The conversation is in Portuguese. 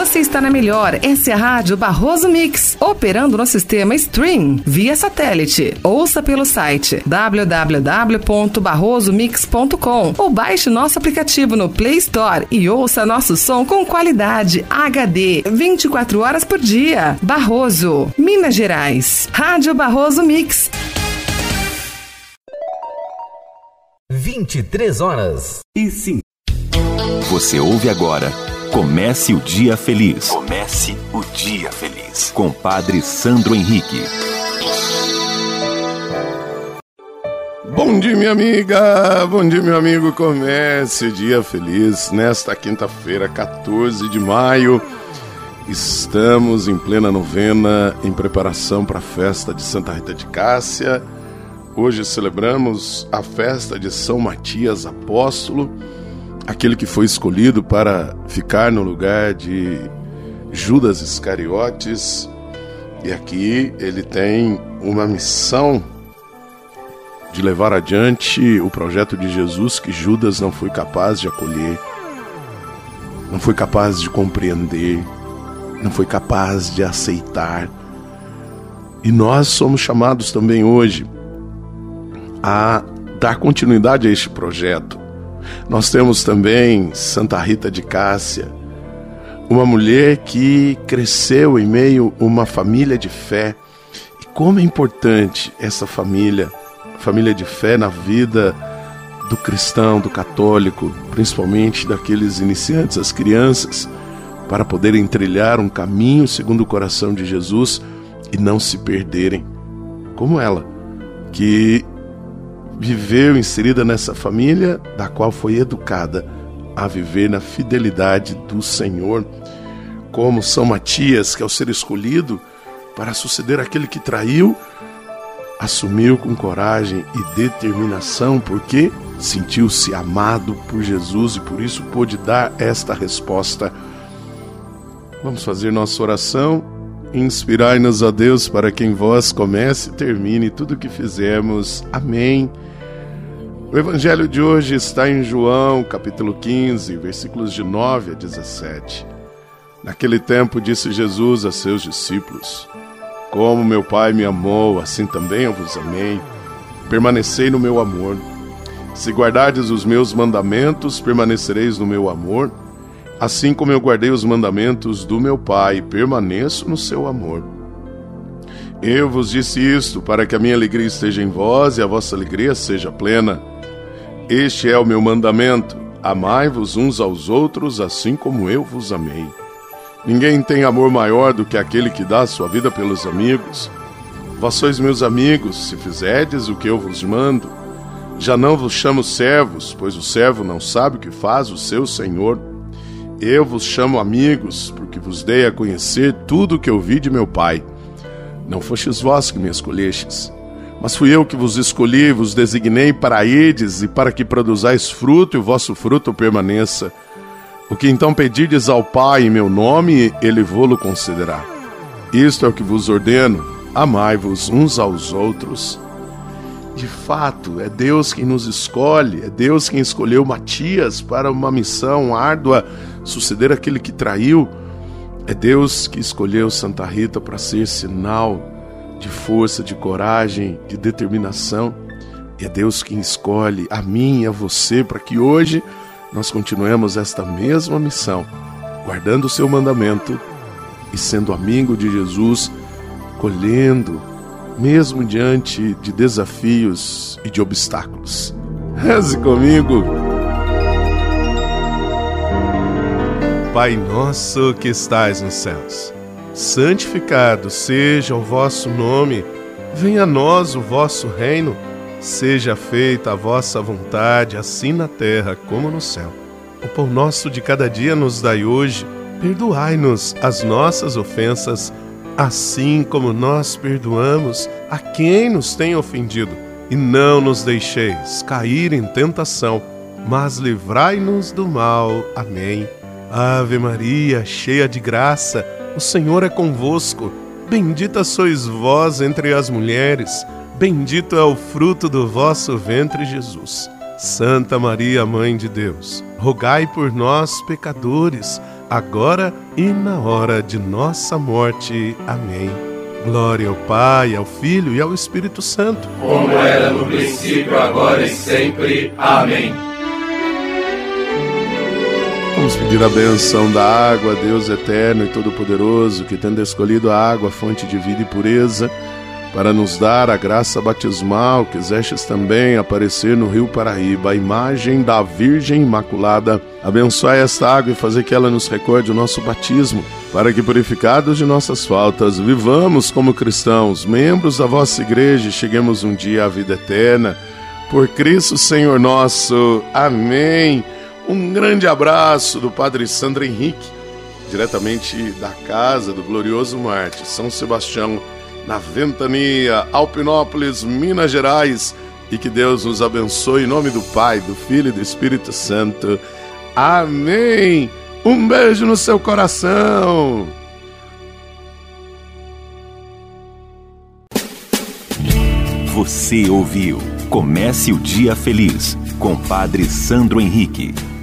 Você está na melhor, essa é a Rádio Barroso Mix, operando no sistema Stream, via satélite. Ouça pelo site www.barrosomix.com ou baixe nosso aplicativo no Play Store e ouça nosso som com qualidade HD, 24 horas por dia. Barroso, Minas Gerais. Rádio Barroso Mix. 23h05. Você ouve agora Comece o Dia Feliz. Comece o Dia Feliz. Com Padre Sandro Henrique. Bom dia, minha amiga. Bom dia, meu amigo. Comece o Dia Feliz. Nesta quinta-feira, 14 de maio, estamos em plena novena, em preparação para a festa de Santa Rita de Cássia. Hoje celebramos a festa de São Matias Apóstolo, aquele que foi escolhido para ficar no lugar de Judas Iscariotes. E aqui ele tem uma missão de levar adiante o projeto de Jesus que Judas não foi capaz de acolher, não foi capaz de compreender, não foi capaz de aceitar. E nós somos chamados também hoje a dar continuidade a este projeto. Nós temos também Santa Rita de Cássia, uma mulher que cresceu em meio a uma família de fé. E como é importante essa família de fé na vida do cristão, do católico, principalmente daqueles iniciantes, as crianças, para poderem trilhar um caminho segundo o coração de Jesus e não se perderem, como ela, que viveu inserida nessa família, da qual foi educada a viver na fidelidade do Senhor, como São Matias, que ao ser escolhido para suceder aquele que traiu, assumiu com coragem e determinação, porque sentiu-se amado por Jesus e por isso pôde dar esta resposta. Vamos fazer nossa oração. Inspirai-nos, ó Deus, para que em vós comece e termine tudo o que fizemos. Amém. O evangelho de hoje está em João, capítulo 15, versículos de 9 a 17. Naquele tempo disse Jesus a seus discípulos: Como meu Pai me amou, assim também eu vos amei. Permanecei no meu amor. Se guardardes os meus mandamentos, permanecereis no meu amor. Assim como eu guardei os mandamentos do meu Pai, permaneço no seu amor. Eu vos disse isto, para que a minha alegria esteja em vós e a vossa alegria seja plena. Este é o meu mandamento: amai-vos uns aos outros, assim como eu vos amei. Ninguém tem amor maior do que aquele que dá a sua vida pelos amigos. Vós sois meus amigos, se fizerdes o que eu vos mando. Já não vos chamo servos, pois o servo não sabe o que faz o seu senhor. Eu vos chamo amigos, porque vos dei a conhecer tudo o que ouvi de meu Pai. Não fostes vós que me escolhestes, mas fui eu que vos escolhi e vos designei para irdes e para que produzais fruto e o vosso fruto permaneça. O que então pedirdes ao Pai em meu nome, Ele vô-lo concederá. Isto é o que vos ordeno: amai-vos uns aos outros. De fato, é Deus quem nos escolhe, é Deus quem escolheu Matias para uma missão árdua, suceder aquele que traiu. É Deus que escolheu Santa Rita para ser sinal de força, de coragem, de determinação. E é Deus quem escolhe a mim e a você para que hoje nós continuemos esta mesma missão, guardando o seu mandamento e sendo amigo de Jesus, colhendo, mesmo diante de desafios e de obstáculos. Reze comigo. Pai nosso que estais nos céus, santificado seja o vosso nome. Venha a nós o vosso reino. Seja feita a vossa vontade, assim na terra como no céu. O pão nosso de cada dia nos dai hoje. Perdoai-nos as nossas ofensas, assim como nós perdoamos a quem nos tem ofendido. E não nos deixeis cair em tentação, mas livrai-nos do mal. Amém. Ave Maria, cheia de graça, o Senhor é convosco. Bendita sois vós entre as mulheres, bendito é o fruto do vosso ventre, Jesus. Santa Maria, Mãe de Deus, rogai por nós, pecadores, agora e na hora de nossa morte. Amém. Glória ao Pai, ao Filho e ao Espírito Santo, como era no princípio, agora e sempre. Amém. Vamos pedir a benção da água, Deus eterno e todo-poderoso, que tendo escolhido a água, fonte de vida e pureza, para nos dar a graça batismal, quisestes também aparecer no Rio Paraíba, a imagem da Virgem Imaculada. Abençoai esta água e fazer que ela nos recorde o nosso batismo, para que, purificados de nossas faltas, vivamos como cristãos, membros da vossa igreja, e cheguemos um dia à vida eterna. Por Cristo Senhor nosso. Amém. Um grande abraço do Padre Sandro Henrique, diretamente da casa do glorioso Marte São Sebastião, na Ventania, Alpinópolis, Minas Gerais. E que Deus nos abençoe em nome do Pai, do Filho e do Espírito Santo. Amém. Um beijo no seu coração. Você ouviu Comece o Dia Feliz, com Padre Sandro Henrique.